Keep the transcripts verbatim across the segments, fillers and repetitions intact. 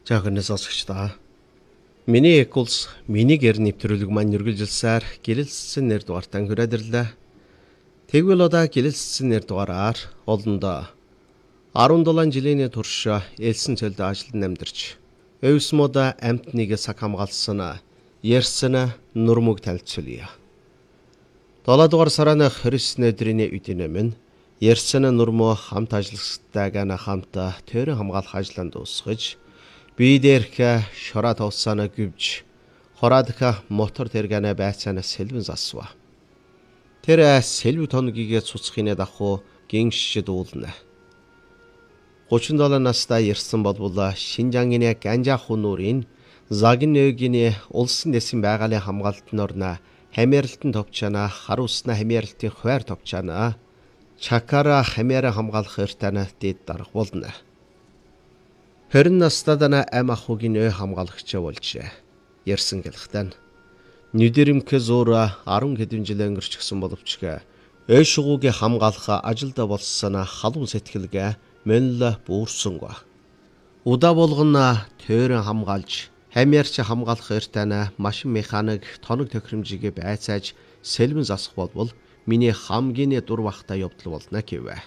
Жаахан сонсогчдоо. Миний экулс миний гэр нэвтрүүлэг маань үргэлжилсээр гэрэлцсэн нэр дугаартан хүрээдэрлээ. Тэгвэл одоо гэрэлцсэн нэр дугаараар олондоо арван дулаан жилийн турш элсэн цөлд ажиллан амьдарч өвсмөдө амтныг саг хамгаалсан ярьсан нурмог танилцуулъя. долоо дугаар сарын хорьсон өдрийн үдийн өмнө ярьсан нурмоо хамт ажиллагчтайгаа хамт төр хамгаалах ажланд дуусгаж Бидэрх шороо товсана гүвж хораадха мотор тэргэнэ байцаана сэлвэн засва. Тэр сэлв тоногийг цуцхинэ даху гиншид уулна. гучин долоо настай ирсэн болбол Шинжаангын Ганжа хунуурын Загинөөгийн улсын дэсийн байгалийн хамгаалтын орно хамиаралтын товчаана харуусна хамиаралтын хуваар товчаана Чакара хамиараа хамгаалах эртэнэ дэд дарах болно. хорин настадана ам ахугийн ой хамгаалагч болжээ. Ярьсан гэлхтэн. Нүдэрэмх зуура арван хэдэн жил өнгөрчихсөн боловч ой шугуугийн хамгаалах ажилда болсон халуун сэтгэлгээ мөнл буурсангаа. Удаа болгоно тойрон хамгаалж хамиарч хамгаалах эртэнэ машин механик тоног тохиромжийг байцааж сэлвэн засах болбол миний хамгийн дур бахта явдал болно гэвэ.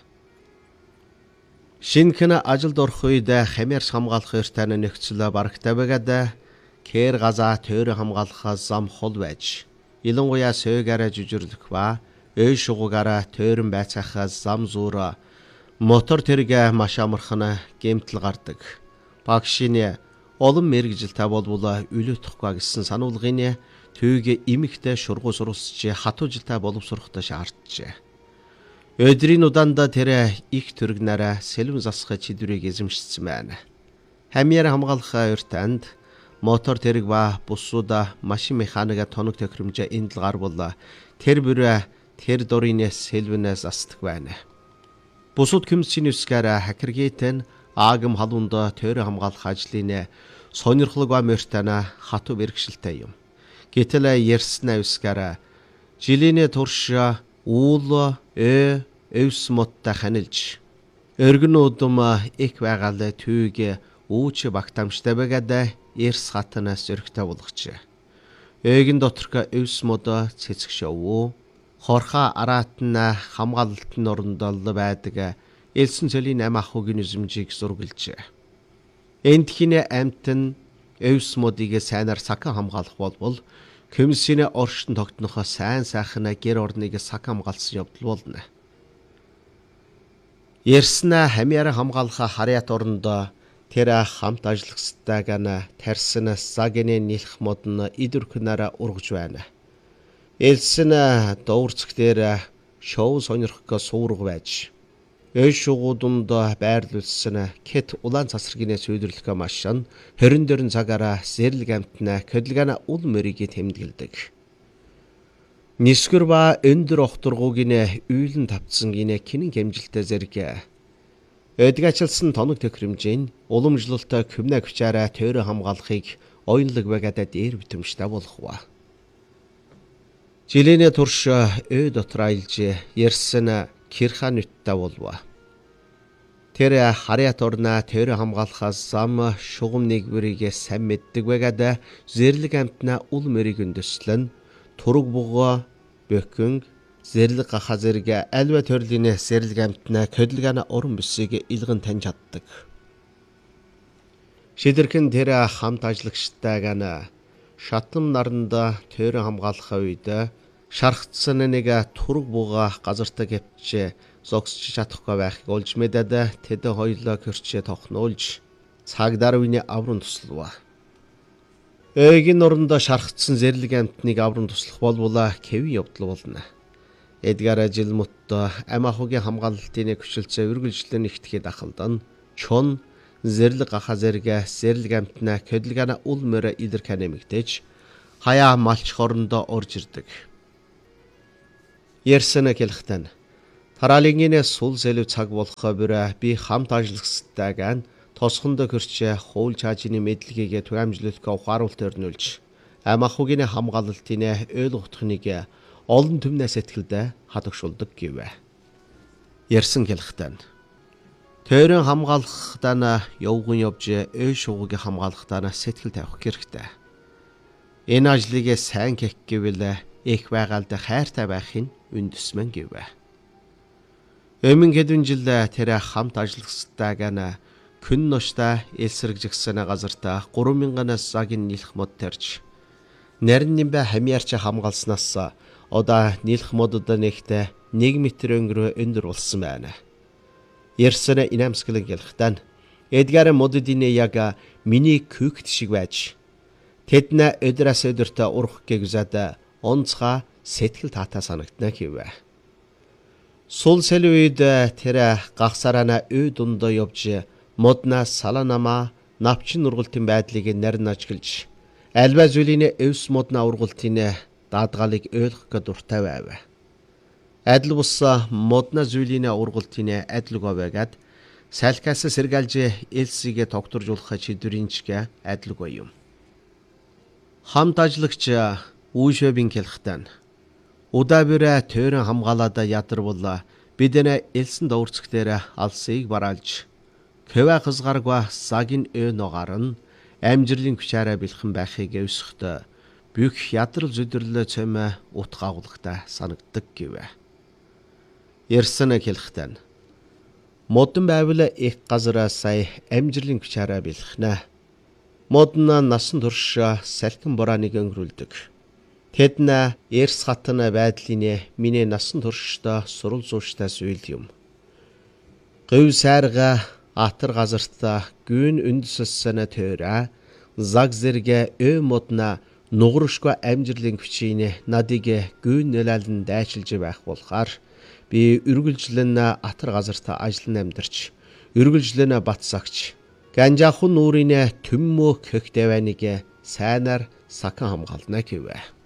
Шинхэн ажилд орох үед хамиарч хамгаалах эртэнэ нөхцөл барагтай байгаад кэр газаа тойр хамгаалах зам хол байж илэнгуяа сөөгаараа жүжирлэх ба ой шугуугаараа тойрон байцаах зам зуура мотор тэрэг маш амархан гэмтэл гардаг. Багшийн олон мэрэгжилтэй болбол үлээтхгүй гэсэн сануулгын төвөг имэгтэй шургуу суралцж хатуужилтай боловсрохтой шаарджээ. Өдрийн удаанда тэр их төргнараа сэлвэн засах чидвэрийг эзэмшсэн байна. Хамиар хамгаалах өртөнд мотор тэрэг ба бусуудаа машин механик тоног тохиромжоо эндэл гарбул тэр бүрэ тэр дурын сэлвэнээс асдаг байна. Бусууд комиссийн үсгээр хакергейтэн аагам халуунд тойр хамгаалах ажлын сонирхлог ба мөртөна хатуу бэрхшилтэй юм. Гэтэл ярьснаа үсгээр жилийн турш уул э өвсмоттой ханилж өргөн удам их байгаал түйг үүч багтаамжтай байгаад эрс хатанаас зөрөгтэй болгочээ. Эгэн доторх өвсмод цэцэг шоу хорхоо араатна хамгаалалтын орондол байдаг элсэн цэлийн ам ахугийн үзмжийг зургалжээ. Эндхийн амтэн өвсмодыг сайнаар сахан хамгаалах болбол комиссийн оршин тогтнох сайн сайхан гэр орныг саг хамгаалсан явдал болно. Ярьсна хамиараа хамгаалах харьяат орондоо тэр хамт ажиллагчтайгаа тарьсан сагны нийлх модн идүрхнээр ургаж байна. Элсэн доворцгтэр шоу сонирхох суург байж ой шугууданд байрлуулсан кет улаан цасрагны сүйдэрлэх машин хорин дөрн цагаараа зэрлэг амтна хөдөлгөөн ул мөрийг тэмдэглэдэг. Нисгэр ба өндөр охторгуугийн үйлэн тавцсан гинэ кинэн хэмжилтэй зэрэг эдгачилсан тоног тохиромжийн уламжлалтай көмнө хүчаараа тойр хамгаалахыг оюунлаг байгаад дээр битэмжтэй болох ба. Жилийн турш ой дотор аялж ярьсан кирхан нүттэй болва. Тэр харьяат орна тойр хамгаалахаас зам шугам нэгвэрийг сайн мэддэг байгаад зэрлэг амтна ул мөрийг өндөслөн тург буга бөкөн зэрлэг гахаа зэрэг альва төрлийн зэрлэг амтна хөдөлгөөн уран бүсийг илгэн таньж чаддаг. Шидэрхэн тэр хамт ажиллагчтайгаа шатам наранда тойр хамгаалах үед шархтсан нэг тург буга газартаа гэвч зогсч чадахгүй байхыг олж мэдээд тэд хоёулаа хөрчөө тохнуулж цагдаар үний аврын туслав. Эгэн орондоо шархтсан зэрлэг амтныг аврын туслах болбола кеви явдал болно. Эдгээр жил мөттө ам ахугийн хамгаалалтын хүчилцээ үргэлжлэн ихтгэхэд ахалдан чон зэрлэг гахаа зэрэг зэрлэг амтна хөдөлгөөн ул мөрө идэр канемэгтэж хаяа малч хорондоо орж ирдэг. Ярьсан гэлхтэн тараалынгийн сул сэлв цаг болох бүрэ би хамт ажиллагчтайгаа тосхонд хөрч хуул чаажны мэдлэгийг түгээмжлүүлэх ухааруулт өрнүүлж ам ахугийн хамгаалалтын ойлгохтныг олон түмнээ сэтгэлдээ хадагшуулдаг гэвэ. Ярьсан гэлхтэн Тойрон хамгаалахдаа явган явж ой шугуугийн хамгаалахдаа сэтгэл тавих хэрэгтэй. Энэ ажлыг сайн хийх гэвэл их байгаалд хайртай байхын үндэсмэн гэв. Өмнө хэдэн жил тэр хамт ажиллагчтайгаа күн ноштой элсэргжигсэн газартаа гурван мянган цагийн нийлх мод тарьж нарийн нэмбэ хамьяарч хамгаалснаас одоо нийлх модод нэгт нэг метр өнгөрөө өндөр болсон байна. Ерсэнэ инамсгэлэн гэлхтэн Эдгар моддын яг миний күгт шиг байж тэднэ өдрөөс өдөрт урах гэвзад онцгой сэтгэл таатаа санагдана гэв. Сул сэл үед тэр гагсараа үй дундаа явж модна саланама навчин ургалтын байдлыг нарийн ажиглаж альва зүйлийн өвс модна ургалтын даадгалыг ойлгох гэж дуртай байв. Адил бус модна зүйлийн ургалтын адилгүй байгаад салхаас сэргэлж элсигээ тогтворжуулах шийдвэрийнчгээ адилгүй юм. Хамт ажиллагч үүшэбин хэлхтэн удаа-бүрэ тойрон хамгаалаад ядарвал бидэнэ элсэн доворцгтэр алсыг бараалж кэвэ хызгаргва сагин өө ногарн амжирлын хүчаараа бэлхэн байхыг өсөхтө бүх ядрал зүдэрлээ цэм утгаагуулгатай санагддаг гэв. Ерсэн хэлхтэн модон байвал их газараа сая амжирлын хүчаараа бэлхнэ. Модна насан турш салхин бурааныг өнгөрүүлдэг. Тэднэ эрс хатна байдлын миний насан туршдаа сурал суучтаас үйл юм. Гэв сайрга атар газартаа гүн үндэсэссэнэ төрэ заг зэрэг өө модна нугрышгүй амжирлын хүчийн надыг гүн нэлэлэн дайчилж байх болохоор би үргэлжлэн атар газартаа ажиллан амьдарч үргэлжлэн батсагч ганжаахан нуурын төммө көхтэй байныг сайнаар сахан хамгаална гэв.